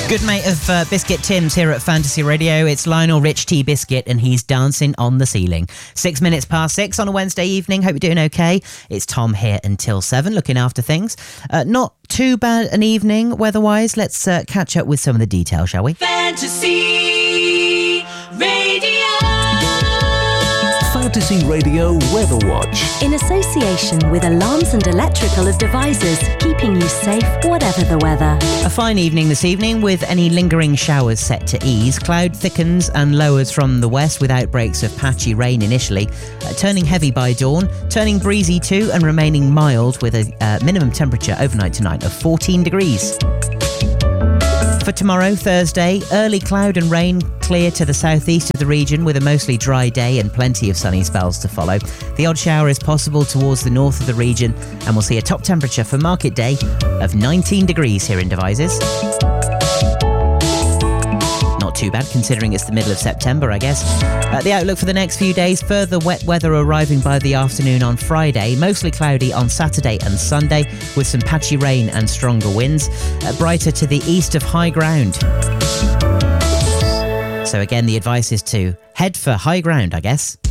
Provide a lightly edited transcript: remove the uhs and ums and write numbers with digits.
Good mate of Biscuit Tim's here at Fantasy Radio. It's Lionel Rich T. Biscuit and he's dancing on the ceiling. 6 minutes past 6 on a Wednesday evening. Hope you're doing okay. It's Tom here until 7 looking after things. Not too bad an evening weather-wise. Let's catch up with some of the details, shall we? Fantasy Radio. Fantasy Radio Weather Watch. In association with Alarms and Electrical Devices, keeping you safe whatever the weather. A fine evening this evening with any lingering showers set to ease. Cloud thickens and lowers from the west with outbreaks of patchy rain initially, turning heavy by dawn, turning breezy too and remaining mild with a minimum temperature overnight tonight of 14 degrees. For tomorrow, Thursday, early cloud and rain clear to the southeast of the region with a mostly dry day and plenty of sunny spells to follow. The odd shower is possible towards the north of the region and we'll see a top temperature for market day of 19 degrees here in Devizes. Not too bad considering it's the middle of September, I guess. The outlook for the next few days, further wet weather arriving by the afternoon on Friday, mostly cloudy on Saturday and Sunday with some patchy rain and stronger winds, brighter to the east of high ground. So again, the advice is to head for high ground, I guess.